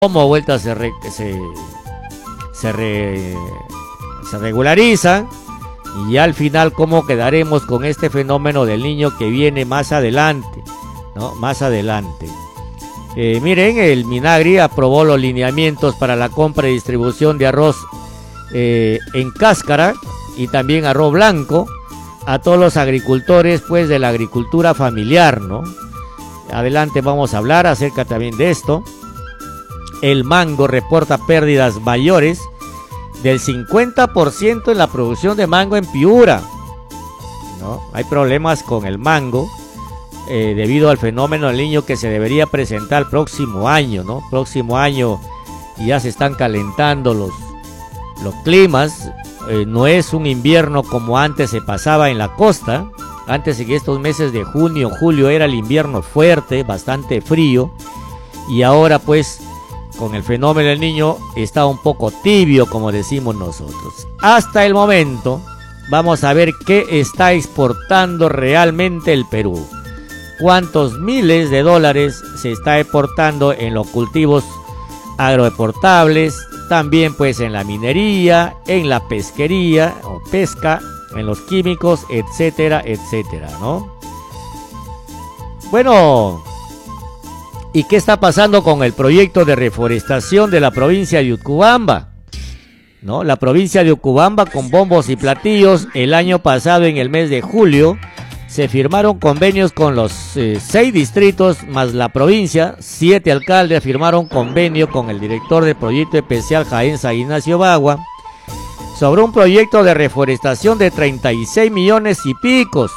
como vuelta se regularizan, y al final cómo quedaremos con este fenómeno del Niño que viene más adelante, ¿no? Más adelante. Miren, el Minagri aprobó los lineamientos para la compra y distribución de arroz en cáscara y también arroz blanco a todos los agricultores, pues, de la agricultura familiar, ¿no? Adelante vamos a hablar acerca también de esto. El mango reporta pérdidas mayores del 50% en la producción de mango en Piura, ¿no? Hay problemas con el mango debido al fenómeno del Niño que se debería presentar el próximo año, ¿no? Próximo año ya se están calentando los climas. No es un invierno como antes se pasaba en la costa. Antes, en estos meses de junio, julio, era el invierno fuerte, bastante frío, y ahora pues con el fenómeno del Niño está un poco tibio, como decimos nosotros. Hasta el momento vamos a ver qué está exportando realmente el Perú. Cuántos miles de dólares se está exportando en los cultivos agroexportables, también pues en la minería, en la pesquería o pesca, en los químicos, etcétera, etcétera, ¿no? Bueno, ¿y qué está pasando con el proyecto de reforestación de la provincia de Utcubamba? ¿No? La provincia de Utcubamba, con bombos y platillos, el año pasado en el mes de julio se firmaron convenios con los 6 distritos más la provincia. 7 alcaldes firmaron convenio con el director del proyecto especial Jaén San Ignacio Bagua sobre un proyecto de reforestación de 36 millones y picos.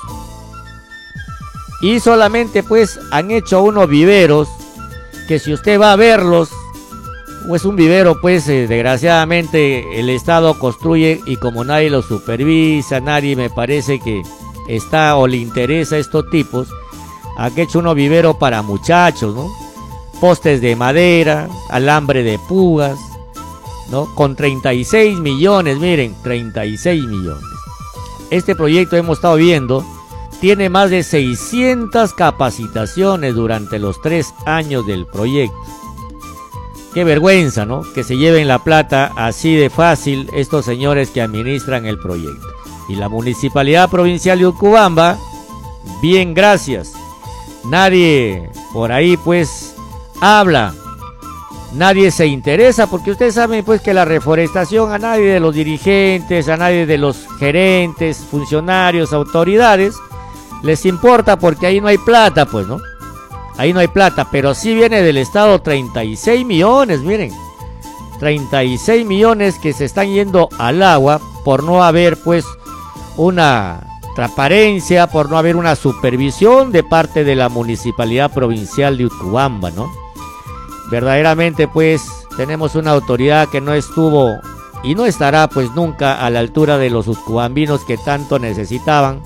Y solamente pues han hecho unos viveros que, si usted va a verlos, pues un vivero pues desgraciadamente el Estado construye, y como nadie lo supervisa, nadie me parece que está o le interesa a estos tipos, han hecho unos viveros para muchachos, ¿no? Postes de madera, alambre de púas, ¿no? Con 36 millones, miren, 36 millones. Este proyecto, hemos estado viendo, tiene más de 600 capacitaciones durante los 3 años del proyecto. Qué vergüenza, ¿no? Que se lleven la plata así de fácil estos señores que administran el proyecto. Y la Municipalidad Provincial de Utcubamba, bien, gracias. Nadie por ahí pues habla, nadie se interesa, porque ustedes saben pues que la reforestación, a nadie de los dirigentes, a nadie de los gerentes, funcionarios, autoridades les importa, porque ahí no hay plata, pues, ¿no? Ahí no hay plata, pero sí viene del Estado 36 millones, miren. 36 millones que se están yendo al agua por no haber pues una transparencia, por no haber una supervisión de parte de la Municipalidad Provincial de Utcubamba, ¿no? Verdaderamente pues tenemos una autoridad que no estuvo y no estará pues nunca a la altura de los utcubambinos que tanto necesitaban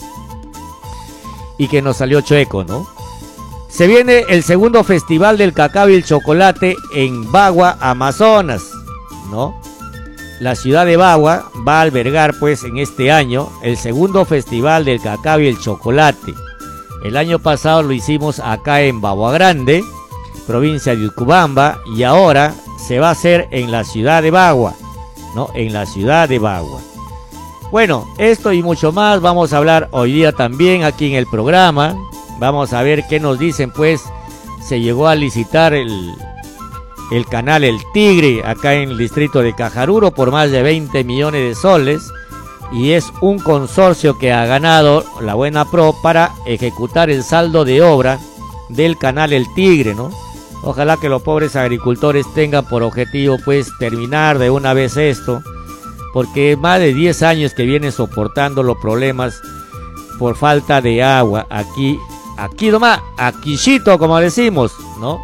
y que nos salió chueco, ¿no? Se viene el segundo Festival del Cacao y el Chocolate en Bagua, Amazonas, ¿no? La ciudad de Bagua va a albergar pues en este año el segundo Festival del Cacao y el Chocolate. El año pasado lo hicimos acá en Bagua Grande, provincia de Utcubamba, y ahora se va a hacer en la ciudad de Bagua, ¿no? En la ciudad de Bagua. Bueno, esto y mucho más vamos a hablar hoy día también aquí en el programa. Vamos a ver qué nos dicen, pues. Se llegó a licitar el canal El Tigre acá en el distrito de Cajaruro por más de 20 millones de soles, y es un consorcio que ha ganado la Buena Pro para ejecutar el saldo de obra del canal El Tigre, ¿no? Ojalá que los pobres agricultores tengan por objetivo pues terminar de una vez esto, porque más de 10 años que vienen soportando los problemas por falta de agua aquí nomás, aquíchito, como decimos, ¿no?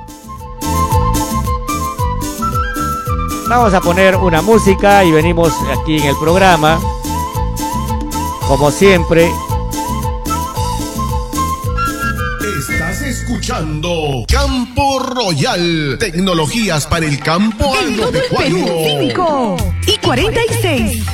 Vamos a poner una música y venimos aquí en el programa, como siempre. Estás escuchando Campo Royal, tecnologías para el campo agropecuario. 5 y 46.